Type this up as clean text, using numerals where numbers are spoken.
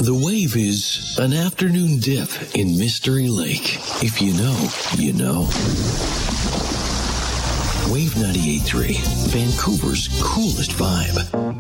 The Wave is an afternoon dip in Mystery Lake. If you know, you know. Wave 98.3, Vancouver's coolest vibe.